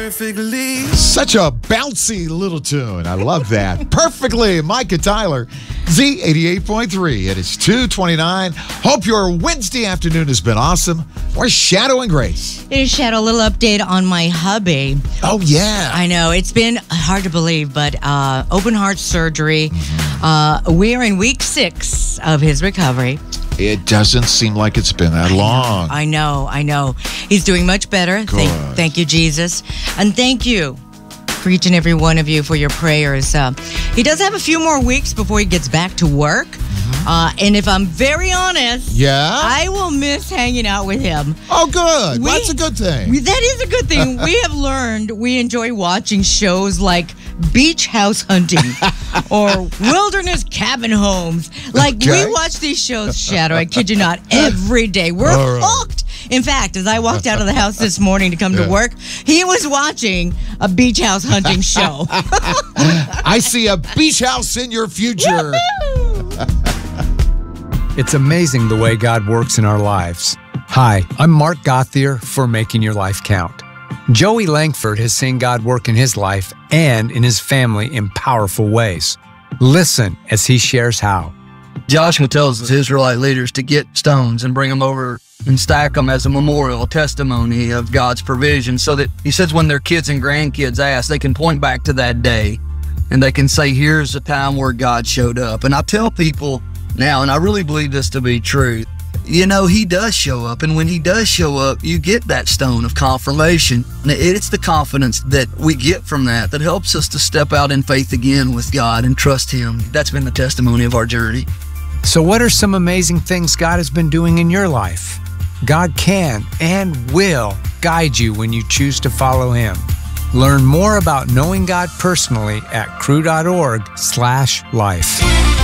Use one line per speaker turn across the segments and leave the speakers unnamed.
perfectly.
Such a bouncy little tune. I love that. Perfectly. Micah Tyler, Z88.3. It is 2:29. Hope your Wednesday afternoon has been awesome. We're Shadow and Grace.
It is Shadow. A little update on my hubby.
Oh, yeah.
I know. It's been hard to believe, but open heart surgery. We're in week 6 of his recovery.
It doesn't seem like it's been that long.
I know. He's doing much better. Thank you, Jesus. And thank you for each and every one of you for your prayers. He does have a few more weeks before he gets back to work. And if I'm very honest, I will miss hanging out with him.
Oh, good. That's a good thing.
That is a good thing. We have learned we enjoy watching shows like Beach House Hunting or Wilderness Cabin Homes. We watch these shows, Shadow, I kid you not, every day. We're hooked. In fact, as I walked out of the house this morning to come to work, he was watching a Beach House Hunting show.
I see a beach house in your future.
It's amazing the way God works in our lives. Hi, I'm Mark Gothier for Making Your Life Count. Joey Langford has seen God work in his life and in his family in powerful ways. Listen as he shares how.
Joshua tells his Israelite leaders to get stones and bring them over and stack them as a memorial, a testimony of God's provision, so that, he says, when their kids and grandkids ask, they can point back to that day and they can say, here's a time where God showed up. And I tell people now, and I really believe this to be true, you know, he does show up, and when he does show up, you get that stone of confirmation. And it's the confidence that we get from that helps us to step out in faith again with God and trust him. That's been the testimony of our journey.
So what are some amazing things God has been doing in your life? God can and will guide you when you choose to follow him. Learn more about knowing God personally at cru.org/life.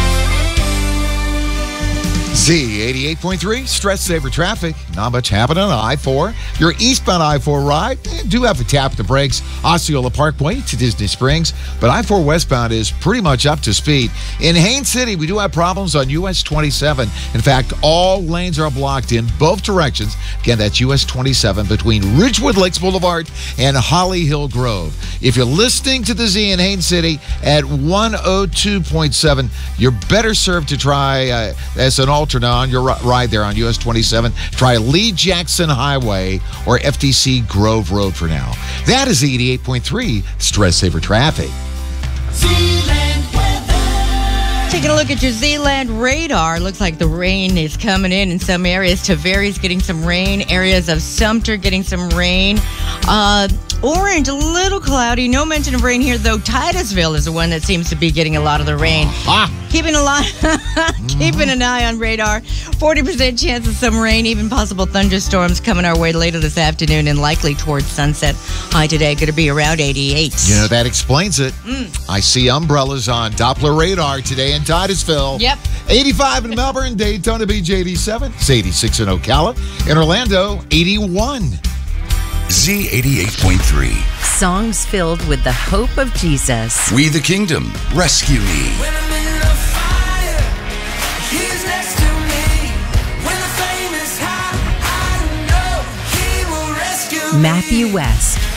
Z88.3, stress saver traffic. Not much happening on I-4. Your eastbound I-4 ride, do have to tap the brakes. Osceola Parkway to Disney Springs, but I-4 westbound is pretty much up to speed. In Haines City, we do have problems on US 27. In fact, all lanes are blocked in both directions. Again, that's US 27 between Ridgewood Lakes Boulevard and Holly Hill Grove. If you're listening to the Z in Haines City at 102.7, you're better served to try as an alternate on your ride there on US 27. Try Lee Jackson Highway or FTC Grove Road for now. That is 88.3 stress saver traffic.
Taking a look at your Zealand radar. Looks like the rain is coming in some areas. Tavares getting some rain. Areas of Sumter getting some rain. Orange, a little cloudy. No mention of rain here, though. Titusville is the one that seems to be getting a lot of the rain. Keeping an eye on radar. 40% chance of some rain, even possible thunderstorms coming our way later this afternoon and likely towards sunset. High today going to be around 88.
You know, that explains it. I see umbrellas on Doppler radar today in Titusville.
Yep.
85 in Melbourne, Daytona Beach 87. It's 86 in Ocala. In Orlando, 81.
Z88.3.
Songs filled with the hope of Jesus.
We the Kingdom, rescue me.
When I'm in the fire, he's next to me. When the flame is high, I know he will rescue me.
Matthew West.